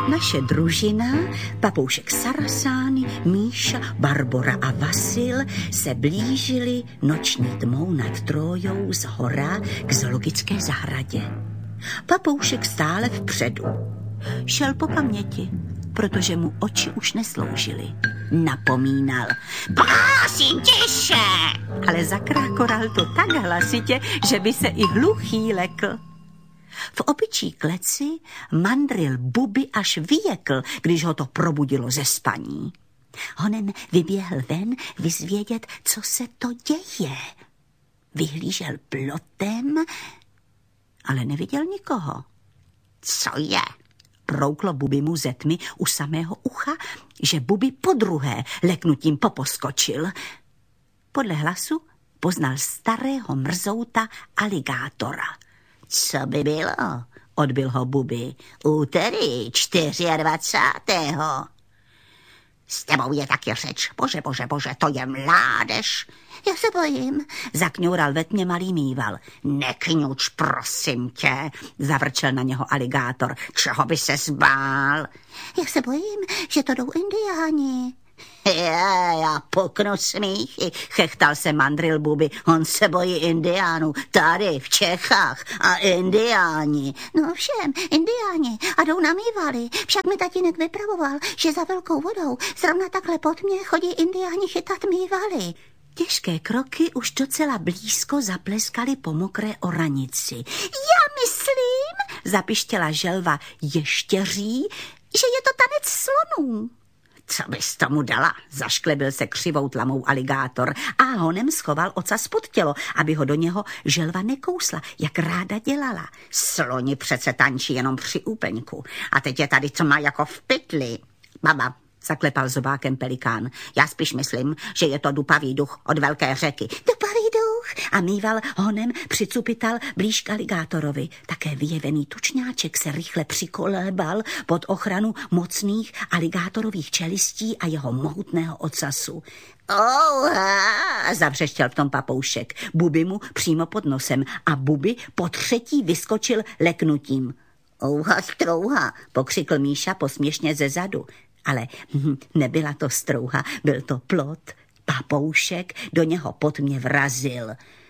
Naše družina, papoušek Sarasány, Míša, Barbora a Vasil se blížili noční tmou nad Trójou z hora k zoologické zahradě. Papoušek stále vpředu. Šel po paměti, protože mu oči už nesloužily. Napomínal. Prosím, tiše! Ale zakrákoral to tak hlasitě, že by se i hluchý lekl. V opičí kleci mandril Bubi až vyjekl, když ho to probudilo ze spaní. Honen vyběhl ven vyzvědět, co se to děje. Vyhlížel plotem, ale neviděl nikoho. Co je? Prouklo Bubi mu ze tmy u samého ucha, že Bubi podruhé leknutím poposkočil. Podle hlasu poznal starého mrzouta aligátora. Co by bylo? Odbil ho Bubi. Úterý 24. S tebou je taky řeč. Bože, to je mládež. Já se bojím, zakňoural ve tmě malý Mýval. Nekňuč, prosím tě, zavrčel na něho aligátor. Čeho by se zbál? Já se bojím, že to jdou indiáni. Já puknu smíchy, chechtal se mandril Bubi. On se bojí indiánů, tady v Čechách a indiáni. No všem, indiáni a jdou na Mývaly. Však mi tatínek vypravoval, že za velkou vodou zrovna takhle pod mě chodí indiáni chytat Mývaly. Těžké kroky už docela blízko zapleskaly po mokré oranici. Já myslím, zapištěla želva ještěří, že je to tanec slonů. Co bys tomu dala? Zašklebil se křivou tlamou aligátor a honem schoval ocas pod tělo, aby ho do něho želva nekousla, jak ráda dělala. Sloni přece tančí jenom při úpeňku. A teď je tady co má jako v pytli. Baba, zaklepal zobákem pelikán. Já spíš myslím, že je to dupavý duch od velké řeky. Dupavý duch? A Mýval honem přicupital blíž k aligátorovi. Také vyjevený tučňáček se rychle přikolébal pod ochranu mocných aligátorových čelistí a jeho mohutného ocasu. Zavřeštěl v tom papoušek. Bubi mu přímo pod nosem a Bubi po třetí vyskočil leknutím. Ouha, strouha, pokřikl Míša posměšně ze zadu. Ale nebyla to strouha, byl to plot. Papoušek do něho pod mě vrazil.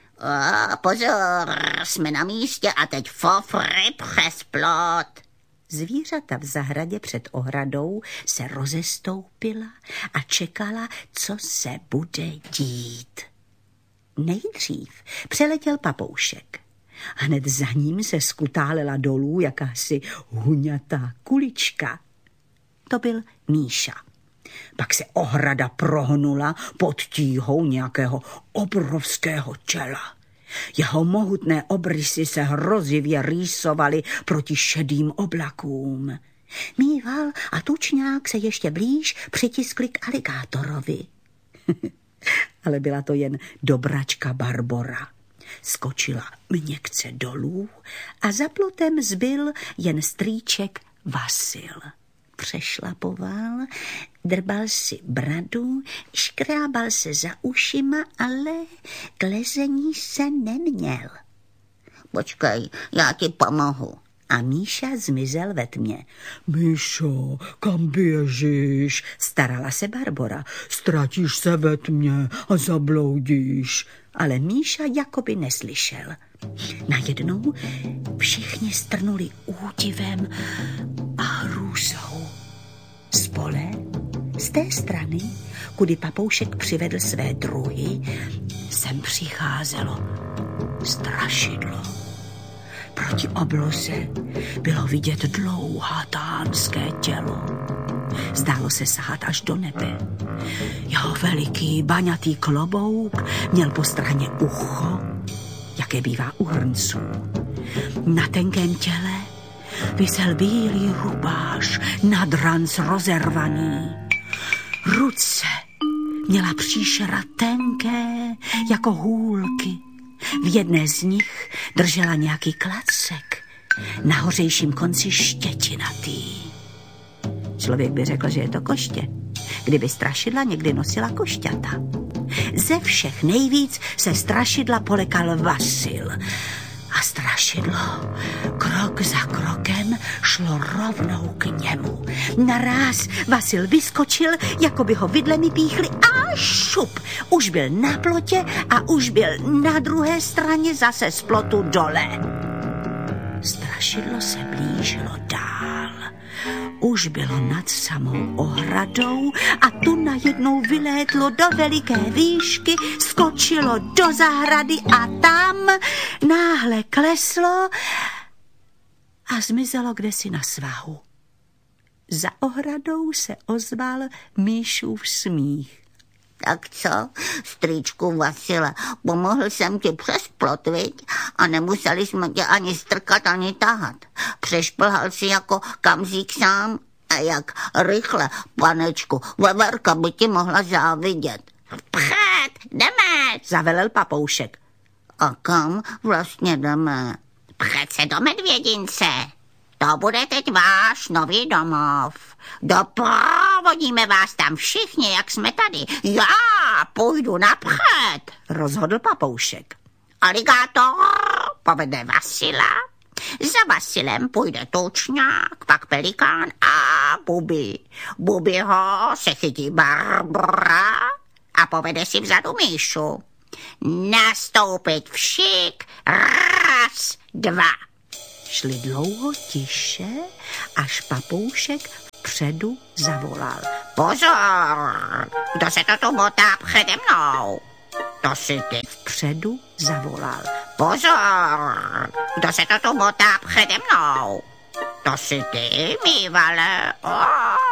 Pozor, jsme na místě a teď fofry přes plot. Zvířata v zahradě před ohradou se rozestoupila a čekala, co se bude dít. Nejdřív přeletěl papoušek. Hned za ním se skutálela dolů jakási huňatá kulička. To byl Míša. Pak se ohrada prohnula pod tíhou nějakého obrovského těla. Jeho mohutné obrysy se hrozivě rýsovaly proti šedým oblakům. Mýval a tučňák se ještě blíž přitiskli k aligátorovi. Ale byla to jen dobračka Barbora. Skočila měkce dolů a za plotem zbyl jen strýček Vasil. Přešlapoval, drbal si bradu, škrábal se za ušima, ale k lezení se neměl. Počkej, já ti pomohu. A Míša zmizel ve tmě. Míšo, kam běžíš? Starala se Barbora. Ztratíš se ve tmě a zabloudíš. Ale Míša jakoby neslyšel. Najednou všichni strnuli údivem a hrůzou. Z pole, z té strany, kudy papoušek přivedl své druhy, sem přicházelo strašidlo. Proti obloze bylo vidět dlouhatánské tělo. Zdálo se sahat až do nebe. Jeho veliký baňatý klobouk měl po straně ucho, jaké bývá u hrnců. Na tenkém těle visel bílý rubáš, nad ranc rozervaný. Ruce měla příšera tenké jako hůlky. V jedné z nich držela nějaký klacek, na hořejším konci štětinatý. Člověk by řekl, že je to koště, kdyby strašidla někdy nosila košťata. Ze všech nejvíc se strašidla polekal Vasil. A strašidlo krok za krokem šlo rovnou k němu. Naráz Vasil vyskočil, jako by ho vidlemi píchli a šup. Už byl na plotě a už byl na druhé straně zase z plotu dole. Strašidlo se blížilo dál. Už bylo nad samou ohradou a tu najednou vylétlo do veliké výšky, skočilo do zahrady a tam náhle kleslo a zmizelo kdesi na svahu. Za ohradou se ozval Míšův smích. Tak co, strýčku Vasile, pomohl jsem ti přes plot, viď? A nemuseli jsme tě ani strkat, ani tahat. Přešplhal si jako kamzík sám. A jak rychle, panečku, veverka by ti mohla závidět. Vpřed, jdeme, zavelel Papoušek. A kam vlastně jdeme? Přece do Medvědince. To bude teď váš nový domov. Doprovodíme vás tam všichni, jak jsme tady. Já půjdu napřed, rozhodl Papoušek. Aligátor povede Vasila. Za Vasilem půjde Tučňák, pak Pelikán a Bubi. Bubiho se chytí Barbora a povede si vzadu Míšu. Nastoupit všik, raz, dva. Šli dlouho tiše, až Papoušek vpředu zavolal. Pozor, kdo se to tu motá přede mnou? To si ty. Vpředu zavolal. Pozor, kdo se to tu motá přede mnou? To si ty, mývale.